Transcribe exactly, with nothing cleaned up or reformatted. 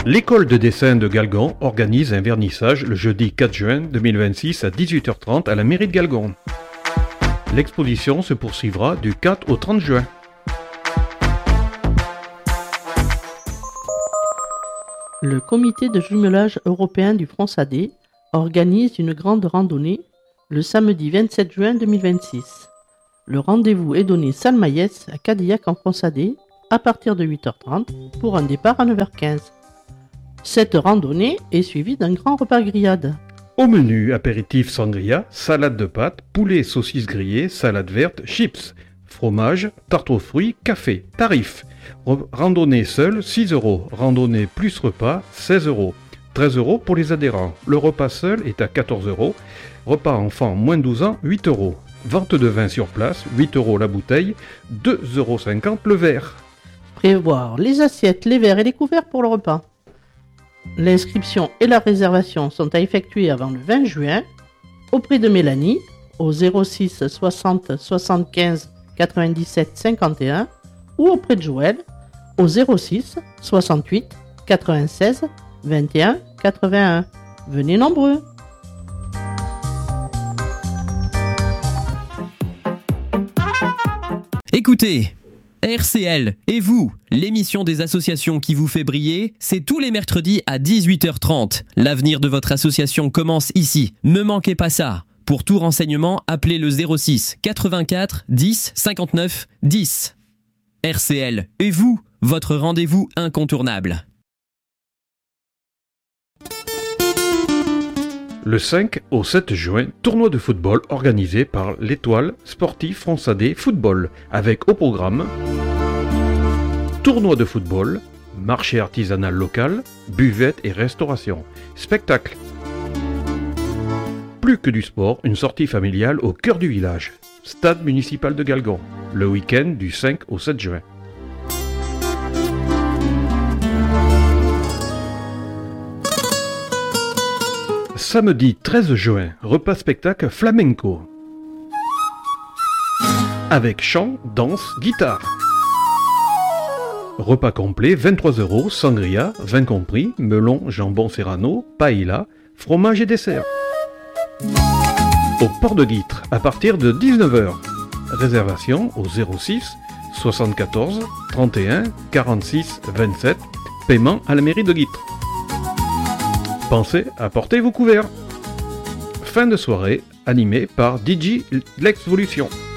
L'école de dessin de Galgon organise un vernissage le jeudi quatre juin deux mille vingt-six à dix-huit heures trente à la mairie de Galgon. L'exposition se poursuivra du quatre au trente juin. Le comité de jumelage européen du Fronsadais organise une grande randonnée le samedi vingt-sept juin deux mille vingt-six. Le rendez-vous est donné salle Maillès à Cadillac en Fronsadais à partir de huit heures trente pour un départ à neuf heures quinze. Cette randonnée est suivie d'un grand repas grillade. Au menu, apéritif sangria, salade de pâtes, poulet saucisse grillée, salade verte, chips, fromage, tarte aux fruits, café. Tarif. Randonnée seule, six euros. Randonnée plus repas, seize euros. treize euros pour les adhérents. Le repas seul est à quatorze euros. Repas enfant moins de douze ans, huit euros. Vente de vin sur place, huit euros la bouteille, deux euros cinquante le verre. Prévoir les assiettes, les verres et les couverts pour le repas. L'inscription et la réservation sont à effectuer avant le vingt juin auprès de Mélanie au zéro six soixante soixante-quinze quatre-vingt-dix-sept cinquante et un ou auprès de Joël au zéro six soixante-huit quatre-vingt-seize vingt et un quatre-vingt-un. Venez nombreux. Écoutez, R C L et vous, l'émission des associations qui vous fait briller, c'est tous les mercredis à dix-huit heures trente. L'avenir de votre association commence ici. Ne manquez pas ça. Pour tout renseignement, appelez le zéro six quatre-vingt-quatre dix cinquante-neuf dix. R C L et vous, votre rendez-vous incontournable. Le cinq au sept juin, tournoi de football organisé par l'Étoile Sportif Fronsadais Football, avec au programme tournoi de football, marché artisanal local, buvette et restauration, spectacle. Plus que du sport, une sortie familiale au cœur du village, stade municipal de Galgon, le week-end du cinq au sept juin. Samedi treize juin, repas spectacle flamenco. Avec chant, danse, guitare. Repas complet, vingt-trois euros, sangria, vin compris, melon, jambon serrano, paella, fromage et dessert. Au port de Guîtres, à partir de dix-neuf heures. Réservation au zéro six soixante-quatorze trente et un quarante-six vingt-sept. Paiement à la mairie de Guîtres. Pensez à porter vos couverts. Fin de soirée, animé par D J L'Exvolution.